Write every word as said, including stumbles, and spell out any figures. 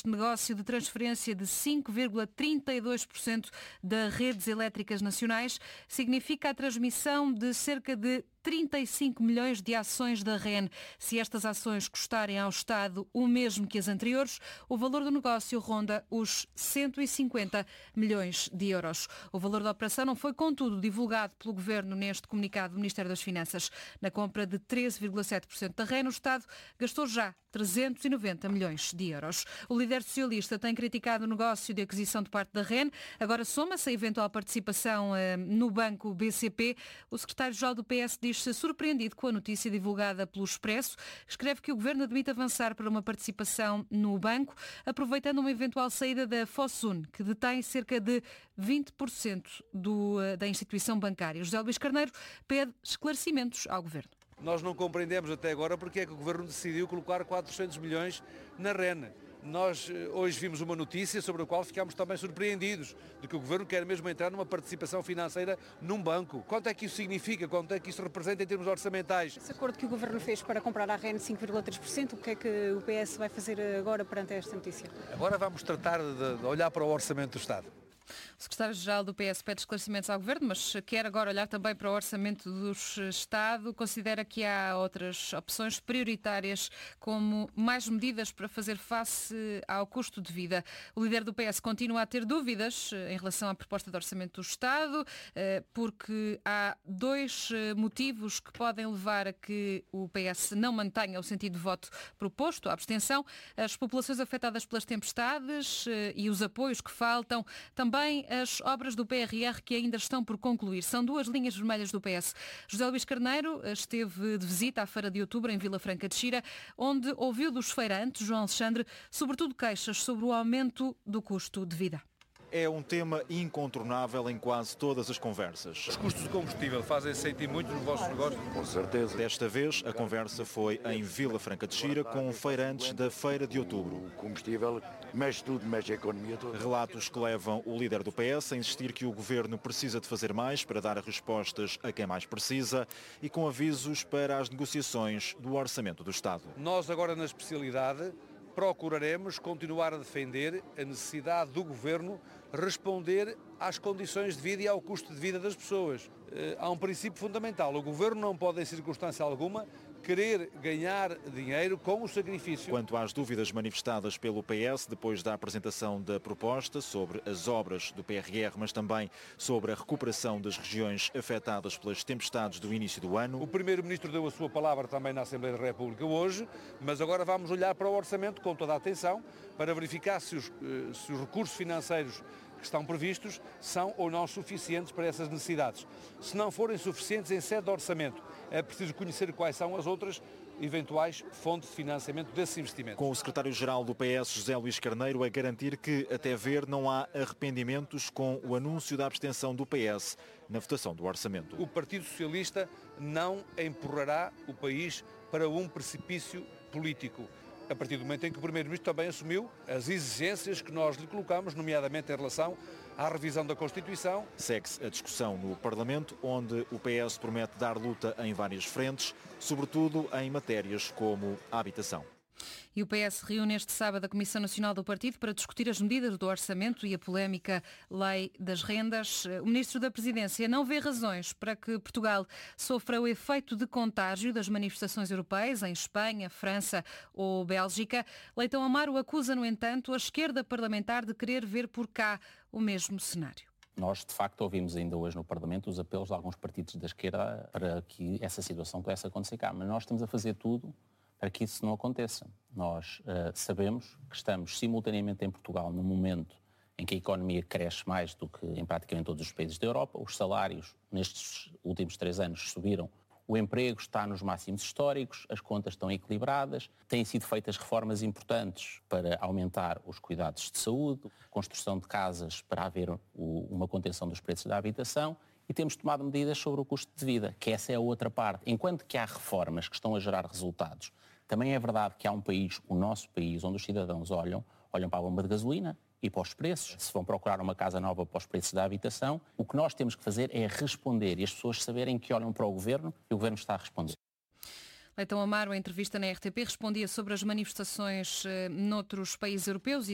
este negócio de transferência de cinco vírgula trinta e dois por cento das redes elétricas nacionais significa a transmissão de cerca de trinta e cinco milhões de ações da R E N. Se estas ações custarem ao Estado o mesmo que as anteriores, o valor do negócio ronda os cento e cinquenta milhões de euros. O valor da operação não foi, contudo, divulgado pelo Governo neste comunicado do Ministério das Finanças. Na compra de treze vírgula sete por cento da R E N, o Estado gastou já trezentos e noventa milhões de euros. O líder socialista tem criticado o negócio de aquisição de parte da R E N. Agora soma-se a eventual participação eh, no banco B C P. O secretário-geral do P S diz se surpreendido com a notícia divulgada pelo Expresso. Escreve que o Governo admite avançar para uma participação no banco, aproveitando uma eventual saída da Fosun, que detém cerca de vinte por cento do, da instituição bancária. José Luís Carneiro pede esclarecimentos ao Governo. Nós não compreendemos até agora porque é que o Governo decidiu colocar quatrocentos milhões na R E N. Nós hoje vimos uma notícia sobre a qual ficámos também surpreendidos, de que o Governo quer mesmo entrar numa participação financeira num banco. Quanto é que isso significa? Quanto é que isso representa em termos orçamentais? Esse acordo que o Governo fez para comprar a R E N cinco vírgula três por cento, o que é que o P S vai fazer agora perante esta notícia? Agora vamos tratar de, de olhar para o orçamento do Estado. O secretário-geral do P S pede esclarecimentos ao Governo, mas quer agora olhar também para o orçamento do Estado. Considera que há outras opções prioritárias, como mais medidas para fazer face ao custo de vida. O líder do P S continua a ter dúvidas em relação à proposta de orçamento do Estado, porque há dois motivos que podem levar a que o P S não mantenha o sentido de voto proposto, a abstenção, as populações afetadas pelas tempestades e os apoios que faltam, também Também as obras do P R R que ainda estão por concluir. São duas linhas vermelhas do P S. José Luís Carneiro esteve de visita à Feira de Outubro, em Vila Franca de Xira, onde ouviu dos feirantes, João Alexandre, sobretudo queixas sobre o aumento do custo de vida. É um tema incontornável em quase todas as conversas. Os custos de combustível fazem-se sentir muito no vosso negócio? Com certeza. Desta vez, a conversa foi em Vila Franca de Xira com feirantes da Feira de Outubro. O combustível mexe tudo, mexe a economia toda. Relatos que levam o líder do P S a insistir que o Governo precisa de fazer mais para dar respostas a quem mais precisa e com avisos para as negociações do Orçamento do Estado. Nós agora na especialidade procuraremos continuar a defender a necessidade do Governo responder às condições de vida e ao custo de vida das pessoas. Há um princípio fundamental. O Governo não pode, em circunstância alguma, querer ganhar dinheiro com o sacrifício. Quanto às dúvidas manifestadas pelo P S depois da apresentação da proposta sobre as obras do P R R, mas também sobre a recuperação das regiões afetadas pelas tempestades do início do ano. O Primeiro-Ministro deu a sua palavra também na Assembleia da República hoje, mas agora vamos olhar para o orçamento com toda a atenção para verificar se os, se os recursos financeiros que estão previstos são ou não suficientes para essas necessidades. Se não forem suficientes em sede de orçamento, é preciso conhecer quais são as outras eventuais fontes de financiamento desses investimentos. Com o secretário-geral do P S, José Luís Carneiro, a garantir que, até ver, não há arrependimentos com o anúncio da abstenção do P S na votação do orçamento. O Partido Socialista não empurrará o país para um precipício político, a partir do momento em que o Primeiro-Ministro também assumiu as exigências que nós lhe colocamos, nomeadamente em relação à revisão da Constituição. Segue-se a discussão no Parlamento, onde o P S promete dar luta em várias frentes, sobretudo em matérias como a habitação. E o P S reúne este sábado a Comissão Nacional do Partido para discutir as medidas do orçamento e a polémica Lei das Rendas. O Ministro da Presidência não vê razões para que Portugal sofra o efeito de contágio das manifestações europeias em Espanha, França ou Bélgica. Leitão Amaro acusa, no entanto, a esquerda parlamentar de querer ver por cá o mesmo cenário. Nós, de facto, ouvimos ainda hoje no Parlamento os apelos de alguns partidos da esquerda para que essa situação pudesse acontecer cá. Mas nós estamos a fazer tudo para que isso não aconteça. Nós uh, sabemos que estamos simultaneamente em Portugal num momento em que a economia cresce mais do que em praticamente todos os países da Europa, os salários nestes últimos três anos subiram, o emprego está nos máximos históricos, as contas estão equilibradas, têm sido feitas reformas importantes para aumentar os cuidados de saúde, construção de casas para haver o, uma contenção dos preços da habitação e temos tomado medidas sobre o custo de vida, que essa é a outra parte. Enquanto que há reformas que estão a gerar resultados, também é verdade que há um país, o nosso país, onde os cidadãos olham, olham para a bomba de gasolina e para os preços. Se vão procurar uma casa nova para os preços da habitação, o que nós temos que fazer é responder e as pessoas saberem que olham para o Governo e o Governo está a responder. Leitão Amaro, em entrevista na R T P, respondia sobre as manifestações noutros países europeus.